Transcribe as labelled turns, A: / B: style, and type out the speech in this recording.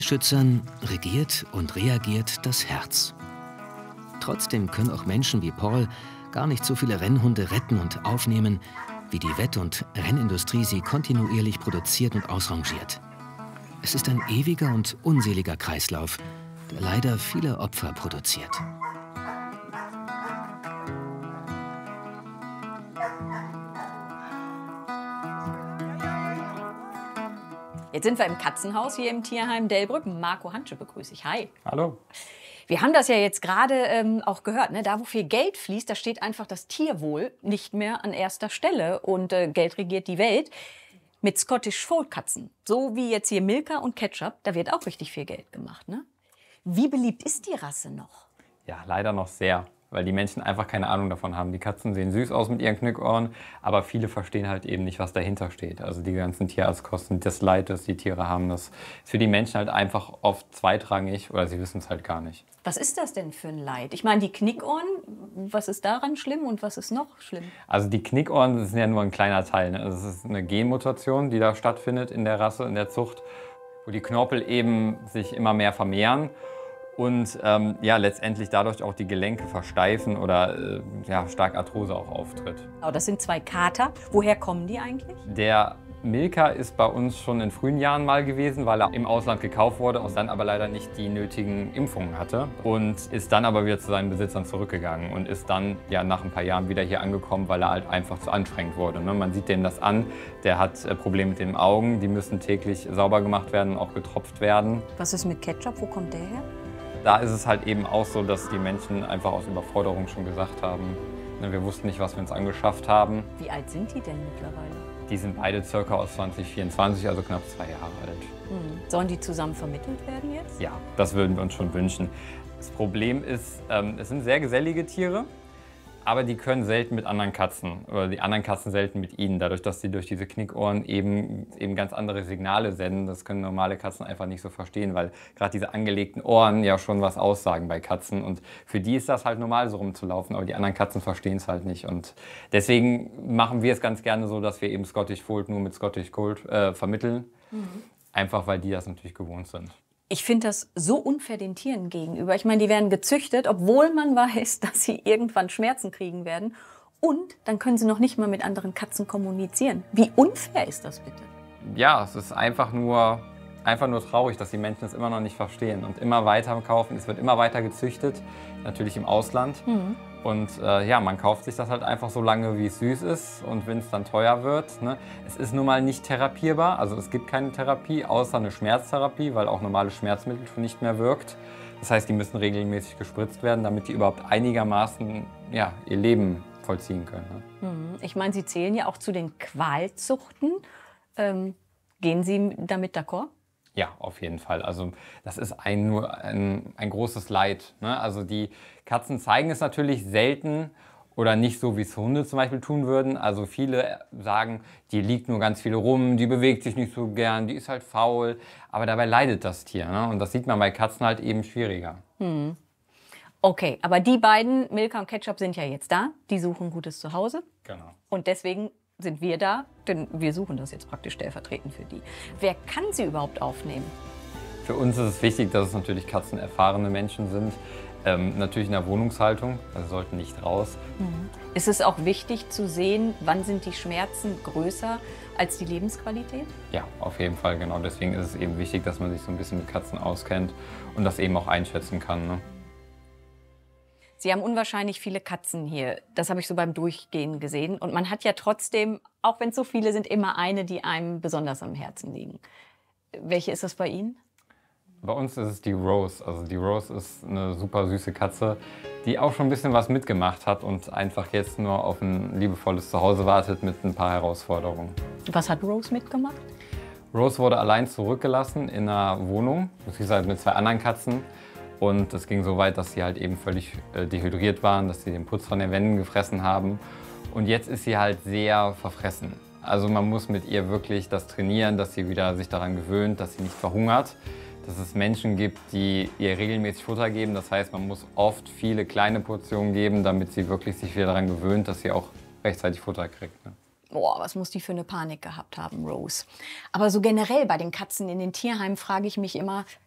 A: Schützern regiert und reagiert das Herz. Trotzdem können auch Menschen wie Paul gar nicht so viele Rennhunde retten und aufnehmen, wie die Wett- und Rennindustrie sie kontinuierlich produziert und ausrangiert. Es ist ein ewiger und unseliger Kreislauf, der leider viele Opfer produziert.
B: Jetzt sind wir im Katzenhaus hier im Tierheim Delbrück. Marco Hantsche begrüße ich. Hi.
C: Hallo.
B: Wir haben das ja jetzt gerade auch gehört. Ne? Da, wo viel Geld fließt, da steht einfach das Tierwohl nicht mehr an erster Stelle. Und Geld regiert die Welt. Mit Scottish Fold Katzen, so wie jetzt hier Milka und Ketchup, da wird auch richtig viel Geld gemacht. Ne? Wie beliebt ist die Rasse noch?
C: Ja, leider noch sehr, weil die Menschen einfach keine Ahnung davon haben. Die Katzen sehen süß aus mit ihren Knickohren, aber viele verstehen halt eben nicht, was dahinter steht. Also die ganzen Tierarztkosten, das Leid, das die Tiere haben, das ist für die Menschen halt einfach oft zweitrangig oder sie wissen es halt gar nicht.
B: Was ist das denn für ein Leid? Ich meine, die Knickohren, was ist daran schlimm und was ist noch schlimm?
C: Also die Knickohren, das sind ja nur ein kleiner Teil. Ne? Das ist eine Genmutation, die da stattfindet in der Rasse, in der Zucht, wo die Knorpel eben sich immer mehr vermehren. Und ja, letztendlich dadurch auch die Gelenke versteifen oder ja, stark Arthrose auch auftritt.
B: Oh, das sind zwei Kater. Woher kommen die eigentlich?
C: Der Milka ist bei uns schon in frühen Jahren mal gewesen, weil er im Ausland gekauft wurde, und dann aber leider nicht die nötigen Impfungen hatte. Und ist dann aber wieder zu seinen Besitzern zurückgegangen und ist dann ja nach ein paar Jahren wieder hier angekommen, weil er halt einfach zu anstrengend wurde. Ne? Man sieht dem das an, der hat Probleme mit den Augen, die müssen täglich sauber gemacht werden, auch getropft werden.
B: Was ist mit Ketchup? Wo kommt der her?
C: Da ist es halt eben auch so, dass die Menschen einfach aus Überforderung schon gesagt haben, ne, wir wussten nicht, was wir uns angeschafft haben.
B: Wie alt sind die denn mittlerweile?
C: Die sind beide circa aus 2024, also knapp 2 Jahre alt.
B: Sollen die zusammen vermittelt werden jetzt?
C: Ja, das würden wir uns schon wünschen. Das Problem ist, es sind sehr gesellige Tiere, aber die können selten mit anderen Katzen oder die anderen Katzen selten mit ihnen. Dadurch, dass sie durch diese Knickohren eben ganz andere Signale senden. Das können normale Katzen einfach nicht so verstehen, weil gerade diese angelegten Ohren ja schon was aussagen bei Katzen. Und für die ist das halt normal, so rumzulaufen, aber die anderen Katzen verstehen es halt nicht. Und deswegen machen wir es ganz gerne so, dass wir eben Scottish Fold nur mit Scottish Fold vermitteln. Einfach weil die das natürlich gewohnt sind.
B: Ich finde das so unfair den Tieren gegenüber. Ich meine, die werden gezüchtet, obwohl man weiß, dass sie irgendwann Schmerzen kriegen werden. Und dann können sie noch nicht mal mit anderen Katzen kommunizieren. Wie unfair ist das bitte?
C: Ja, es ist einfach nur traurig, dass die Menschen es immer noch nicht verstehen und immer weiter kaufen. Es wird immer weiter gezüchtet, natürlich im Ausland. Und ja, man kauft sich das halt einfach so lange, wie es süß ist. Und wenn es dann teuer wird, ne, es ist nun mal nicht therapierbar. Also es gibt keine Therapie, außer eine Schmerztherapie, weil auch normale Schmerzmittel schon nicht mehr wirkt. Das heißt, die müssen regelmäßig gespritzt werden, damit die überhaupt einigermaßen ja, ihr Leben vollziehen können. Ne?
B: Ich meine, Sie zählen ja auch zu den Qualzuchten. Gehen Sie damit d'accord?
C: Ja, auf jeden Fall. Also das ist nur ein großes Leid. Ne? Also die Katzen zeigen es natürlich selten oder nicht so, wie es Hunde zum Beispiel tun würden. Also viele sagen, die liegt nur ganz viel rum, die bewegt sich nicht so gern, die ist halt faul. Aber dabei leidet das Tier. Ne? Und das sieht man bei Katzen halt eben schwieriger.
B: Okay, aber die beiden, Milka und Ketchup, sind ja jetzt da. Die suchen ein gutes Zuhause.
C: Genau.
B: Und deswegen sind wir da, denn wir suchen das jetzt praktisch stellvertretend für die. Wer kann sie überhaupt aufnehmen?
C: Für uns ist es wichtig, dass es natürlich katzenerfahrene Menschen sind. Natürlich in der Wohnungshaltung, also sollten nicht raus.
B: Ist es auch wichtig zu sehen, wann sind die Schmerzen größer als die Lebensqualität?
C: Ja, auf jeden Fall, genau. Deswegen ist es eben wichtig, dass man sich so ein bisschen mit Katzen auskennt und das eben auch einschätzen kann. Ne?
B: Sie haben unwahrscheinlich viele Katzen hier. Das habe ich so beim Durchgehen gesehen. Und man hat ja trotzdem, auch wenn es so viele sind, immer eine, die einem besonders am Herzen liegen. Welche ist das bei Ihnen?
C: Bei uns ist es die Rose. Also die Rose ist eine super süße Katze, die auch schon ein bisschen was mitgemacht hat und einfach jetzt nur auf ein liebevolles Zuhause wartet mit ein paar Herausforderungen.
B: Was hat Rose mitgemacht?
C: Rose wurde allein zurückgelassen in einer Wohnung, beziehungsweise mit 2 anderen Katzen. Und es ging so weit, dass sie halt eben völlig dehydriert waren, dass sie den Putz von den Wänden gefressen haben. Und jetzt ist sie halt sehr verfressen. Also man muss mit ihr wirklich das trainieren, dass sie wieder sich daran gewöhnt, dass sie nicht verhungert. Dass es Menschen gibt, die ihr regelmäßig Futter geben. Das heißt, man muss oft viele kleine Portionen geben, damit sie wirklich sich wieder daran gewöhnt, dass sie auch rechtzeitig Futter kriegt. Ne?
B: Boah, was muss die für eine Panik gehabt haben, Rose. Aber so generell bei den Katzen in den Tierheimen frage ich mich immer,